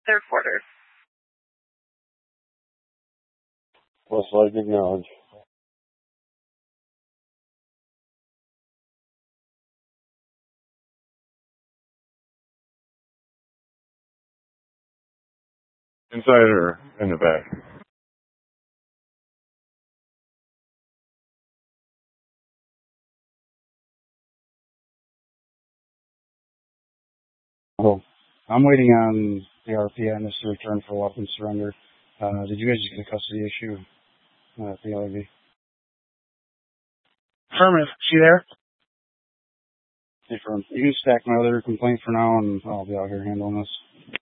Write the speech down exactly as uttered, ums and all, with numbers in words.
Third quarter. West Lake acknowledge. Inside or in the back? Oh, I'm waiting on the R P on this to return for weapons surrender. Uh, did you guys get a custody issue uh, at the L A V? Affirmative. She there? Hey, firm. You can stack my other complaint for now, and I'll be out here handling this.